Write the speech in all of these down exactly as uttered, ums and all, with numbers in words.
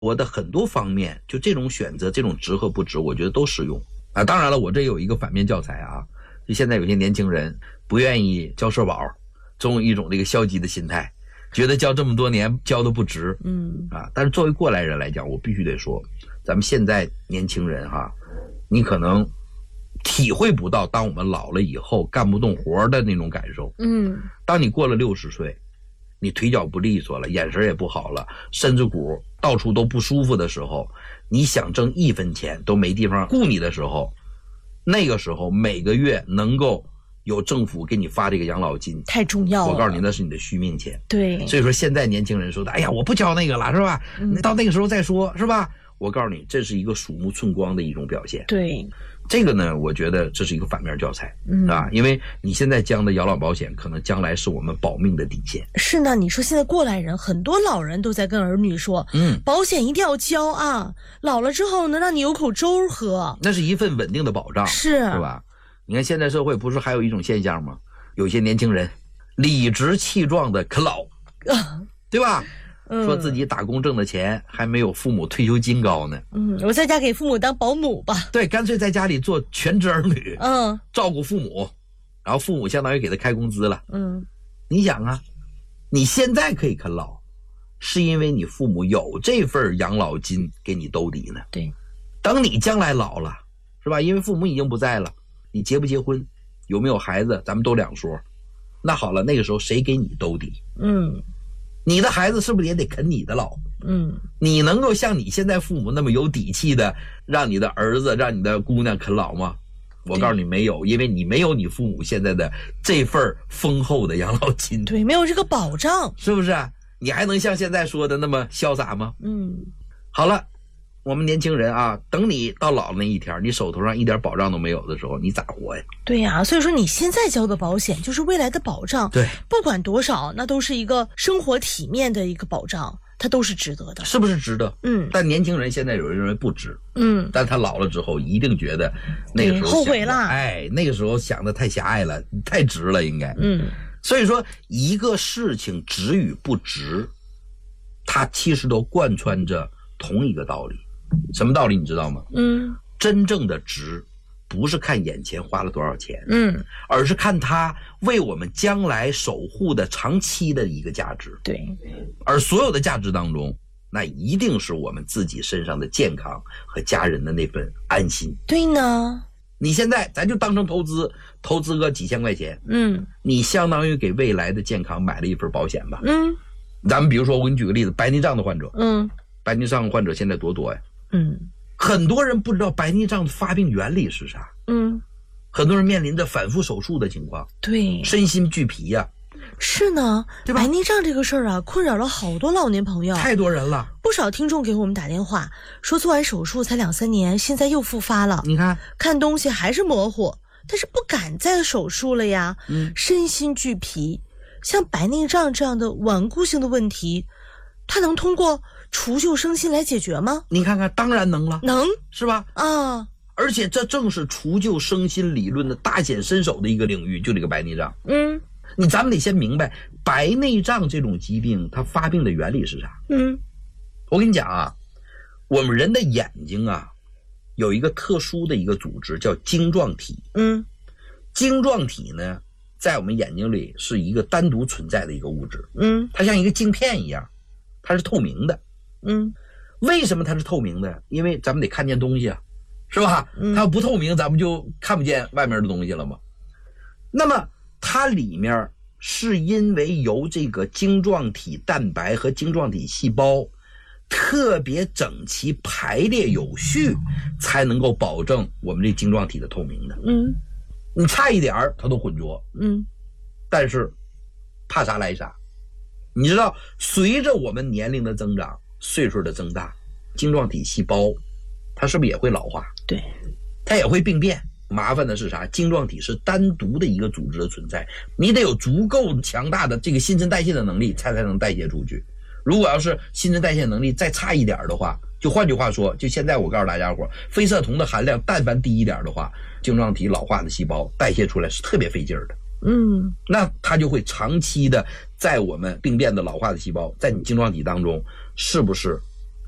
我的很多方面，就这种选择，这种值和不值，我觉得都适用啊。当然了，我这有一个反面教材啊，就现在有些年轻人不愿意交社保，总有一种这个消极的心态，觉得交这么多年交的不值，嗯啊。但是作为过来人来讲，我必须得说，咱们现在年轻人哈，你可能体会不到当我们老了以后干不动活的那种感受。嗯，当你过了六十岁，你腿脚不利索了，眼神也不好了，身子骨到处都不舒服的时候，你想挣一分钱都没地方雇你的时候，那个时候每个月能够有政府给你发这个养老金， 太重要了。 我告诉你，那是你的续命钱。 对， 所以说现在年轻人说的，哎呀，我不交那个了，是吧？嗯、到那个时候再说，是吧？我告诉你，这是一个鼠目寸光的一种表现。 对， 这个呢，我觉得这是一个反面教材，嗯啊，因为你现在交的养老保险，可能将来是我们保命的底线。 是呢，你说现在过来人，很多老人都在跟儿女说，嗯，保险一定要交啊，老了之后能让你有口粥喝， 那是一份稳定的保障， 是， 是吧？你看现在社会不是还有一种现象吗？有些年轻人理直气壮的啃老，对吧？说自己打工挣的钱还没有父母退休金高呢。 嗯，我在家给父母当保姆吧。 对，干脆在家里做全职儿女， 嗯， 照顾父母，然后父母相当于给他开工资了。 嗯， 你想啊，你现在可以啃老，是因为你父母有这份养老金给你兜底呢。 对， 等你将来老了，是吧？因为父母已经不在了，你结不结婚，有没有孩子，咱们都两说。那好了，那个时候谁给你兜底？嗯。你的孩子是不是也得啃你的老？嗯，你能够像你现在父母那么有底气的让你的儿子让你的姑娘啃老吗？我告诉你没有，因为你没有你父母现在的这份丰厚的养老金。 对，没有这个保障， 是不是？你还能像现在说的那么潇洒吗？嗯，好了，我们年轻人啊，等你到老那一天，你手头上一点保障都没有的时候，你咋活呀？ 对呀、啊，所以说你现在交的保险就是未来的保障。 对， 不管多少，那都是一个生活体面的一个保障，它都是值得的。 是不是值得？ 嗯。 但年轻人现在有人认为不值。 嗯。 但他老了之后一定觉得那个时候后悔了。 哎，那个时候想的太狭隘了，太值了应该。 嗯。 所以说一个事情值与不值，它其实都贯穿着同一个道理。什么道理你知道吗？嗯，真正的值不是看眼前花了多少钱，嗯，而是看它为我们将来守护的长期的一个价值。 对， 而所有的价值当中，那一定是我们自己身上的健康和家人的那份安心。 对呢， 你现在咱就当成投资，投资个几千块钱， 嗯， 你相当于给未来的健康买了一份保险吧。 嗯， 咱们比如说我给你举个例子，白内障的患者， 嗯， 白内障患者现在多多呀。 嗯， 很多人不知道白内障的发病原理是啥。 嗯， 很多人面临着反复手术的情况， 对， 身心俱疲呀、啊。 是呢， 对吧？ 白内障这个事儿啊，困扰了好多老年朋友， 太多人了。 不少听众给我们打电话说，做完手术才两三年，现在又复发了。 你看， 看东西还是模糊，但是不敢再手术了呀。 嗯， 身心俱疲，像白内障这样的顽固性的问题，它能通过除旧生新来解决吗？ 你看看，当然能了， 能， 是吧？ 啊， 而且这正是除旧生新理论的大显身手的一个领域，就这个白内障。 嗯， 你咱们得先明白白内障这种疾病它发病的原理是啥。 嗯， 我跟你讲啊，我们人的眼睛啊有一个特殊的一个组织叫晶状体。 嗯， 晶状体呢在我们眼睛里是一个单独存在的一个物质。 嗯， 它像一个镜片一样，它是透明的。 嗯， 为什么它是透明的？因为咱们得看见东西啊，是吧？ 嗯， 它要不透明，咱们就看不见外面的东西了嘛。那么它里面是因为由这个晶状体蛋白和晶状体细胞特别整齐排列有序，才能够保证我们这晶状体的透明的。 嗯， 你差一点它都混浊。 嗯， 但是怕啥来啥。你知道，随着我们年龄的增长，岁数的增大，晶状体细胞它是不是也会老化？ 对， 它也会病变。麻烦的是啥？晶状体是单独的一个组织的存在，你得有足够强大的这个新陈代谢的能力，才才能代谢出去。如果要是新陈代谢能力再差一点的话，就换句话说，就现在我告诉大家伙，非色酮的含量但凡低一点的话，晶状体老化的细胞代谢出来是特别费劲儿的。 嗯， 那它就会长期的在我们病变的老化的细胞，在你晶状体当中，是不是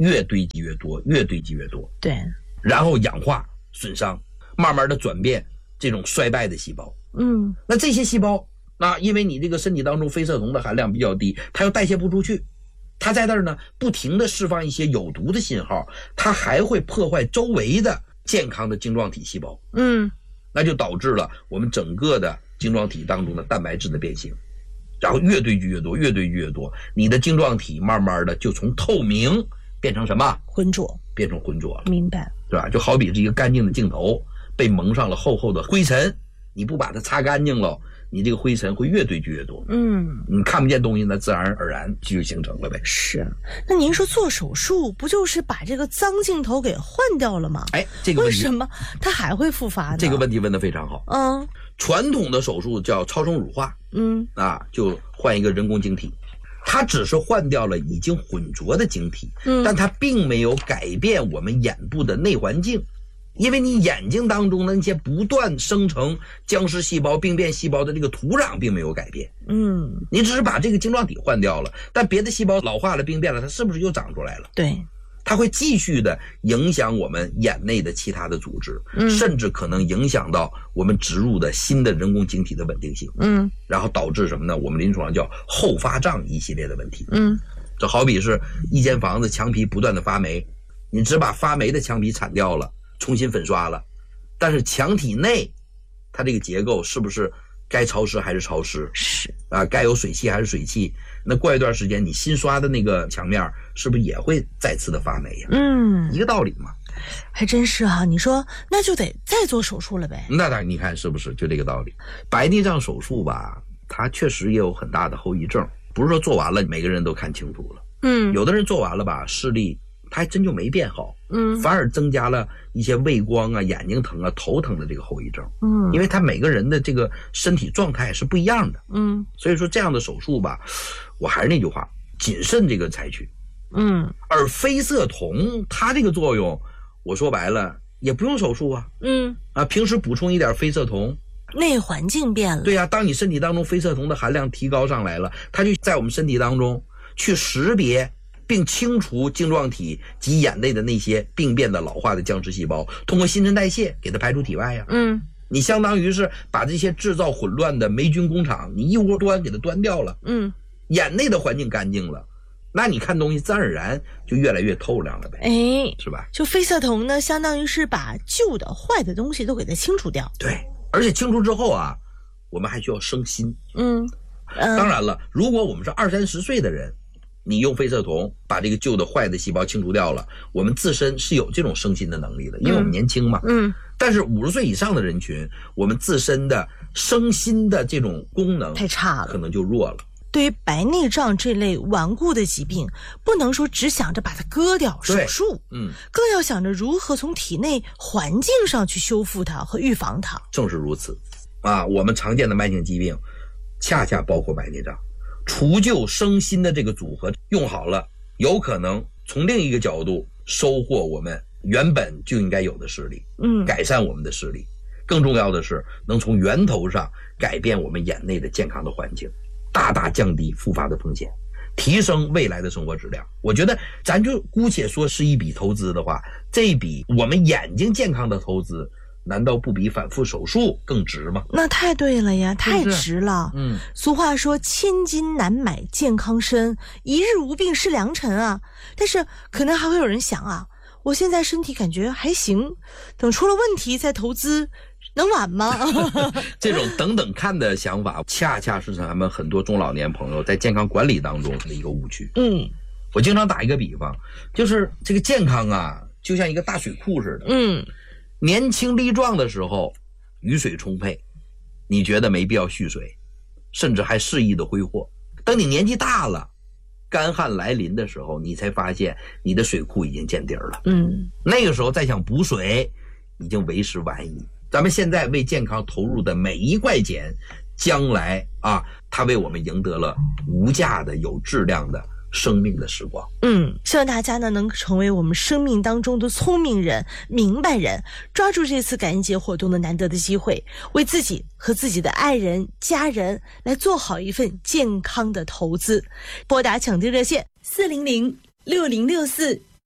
越堆积越多，越堆积越多。 对， 然后氧化损伤，慢慢的转变这种衰败的细胞。 嗯， 那这些细胞，那因为你这个身体当中非色酮的含量比较低，它又代谢不出去，它在那儿呢不停的释放一些有毒的信号，它还会破坏周围的健康的晶状体细胞。 嗯， 那就导致了我们整个的晶状体当中的蛋白质的变形，然后越堆积越多，越堆积越多，你的晶状体慢慢的就从透明变成什么？ 浑浊， 变成浑浊了。 明白， 对吧？就好比是一个干净的镜头被蒙上了厚厚的灰尘，你不把它擦干净了，你这个灰尘会越堆积越多。 嗯， 你看不见东西，那自然而然就形成了呗。 是。那您说做手术不就是把这个脏镜头给换掉了吗？ 哎，这个问题为什么它还会复发呢？ 这个问题问得非常好。 嗯， 传统的手术叫超声乳化， 嗯啊，就换一个人工晶体。它只是换掉了已经混浊的晶体， 嗯， 但它并没有改变我们眼部的内环境，因为你眼睛当中的那些不断生成僵尸细胞、病变细胞的这个土壤并没有改变， 嗯， 你只是把这个晶状体换掉了，但别的细胞老化了、病变了，它是不是又长出来了？ 对， 它会继续的影响我们眼内的其他的组织， 嗯， 甚至可能影响到我们植入的新的人工晶体的稳定性， 嗯，然后导致什么呢？我们临床上叫后发胀一系列的问题， 嗯， 这好比是一间房子墙皮不断的发霉，你只把发霉的墙皮铲掉了，重新粉刷了，但是墙体内它这个结构是不是该潮湿还是潮湿？ 是啊，该有水汽还是水汽？那过一段时间，你新刷的那个墙面是不是也会再次的发霉呀？ 嗯， 一个道理嘛。 还真是哈、啊，你说那就得再做手术了呗？ 那当然，你看是不是就这个道理？白内障手术吧，它确实也有很大的后遗症，不是说做完了每个人都看清楚了。 嗯， 有的人做完了吧，视力它还真就没变好， 嗯， 反而增加了一些畏光啊、眼睛疼啊、头疼的这个后遗症。 嗯， 因为他每个人的这个身体状态是不一样的。 嗯， 所以说这样的手术吧，我还是那句话，谨慎这个采取。 嗯， 而非色酮它这个作用，我说白了也不用手术啊。 嗯， 啊，平时补充一点非色酮， 内环境变了。 对呀、啊，当你身体当中非色酮的含量提高上来了，它就在我们身体当中去识别并清除晶状体及眼内的那些病变的老化的僵尸细胞，通过新陈代谢给它排出体外呀。 嗯， 你相当于是把这些制造混乱的霉菌工厂，你一窝端给它端掉了。 嗯， 眼内的环境干净了，那你看东西自然而然就越来越透亮了呗。 哎， 是吧？ 就非色酮呢，相当于是把旧的坏的东西都给它清除掉。 对，而且清除之后啊，我们还需要生新。 嗯，呃、 当然了，如果我们是二三十岁的人，你用非色酮把这个旧的坏的细胞清除掉了，我们自身是有这种生新的能力的，因为我们年轻嘛。 嗯， 但是五十岁以上的人群，我们自身的生新的这种功能太差了， 可能就弱了。 对于白内障这类顽固的疾病，不能说只想着把它割掉手术， 嗯， 更要想着如何从体内环境上去修复它和预防它。 正是如此啊，我们常见的慢性疾病恰恰包括白内障，除旧生新的这个组合用好了，有可能从另一个角度收获我们原本就应该有的视力， 嗯， 改善我们的视力。更重要的是能从源头上改变我们眼内的健康的环境，大大降低复发的风险，提升未来的生活质量。我觉得咱就姑且说是一笔投资的话，这一笔我们眼睛健康的投资，难道不比反复手术更值吗？ 那太对了呀，太值了。 嗯， 俗话说千金难买健康身，一日无病是良辰啊。但是可能还会有人想啊，我现在身体感觉还行，等出了问题再投资能晚吗？ 这种等等看的想法，恰恰是咱们很多中老年朋友在健康管理当中的一个误区。 嗯， 我经常打一个比方，就是这个健康啊，就像一个大水库似的。 嗯， 年轻力壮的时候，雨水充沛，你觉得没必要蓄水，甚至还肆意的挥霍。等你年纪大了，干旱来临的时候，你才发现你的水库已经见底儿了。 嗯， 那个时候再想补水，已经为时晚矣。咱们现在为健康投入的每一块钱，将来啊，它为我们赢得了无价的、有质量的生命的时光。 嗯，希望大家呢能成为我们生命当中的聪明人、明白人，抓住这次感恩节活动的难得的机会，为自己和自己的爱人、家人来做好一份健康的投资。拨打抢订热线四零零六零六四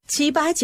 七八九。